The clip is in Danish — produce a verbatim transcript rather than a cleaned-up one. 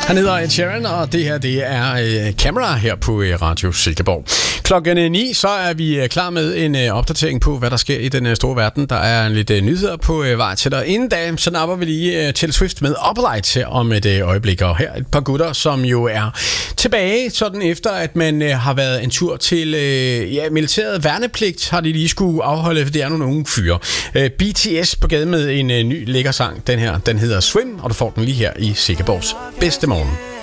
Han hedder Ed Sheeran, og det her det er uh, Camera her på uh, Radio Silkeborg. Klokken ni, så er vi uh, klar med en uh, opdatering på, hvad der sker i den uh, store verden. Der er lidt uh, nyheder på uh, vej til dig. Inden da, så napper vi lige uh, Taylor Swift med Opalite her om et uh, øjeblik. Og her et par gutter, som jo er tilbage, sådan efter at man uh, har været en tur til uh, ja, militæret værnepligt, har de lige skulle afholde, for det er nogle unge fyre. Uh, B T S på gade med en uh, ny lækker sang. Den her, den hedder Swim, og du får den lige her i Silkeborgs bedste morgen.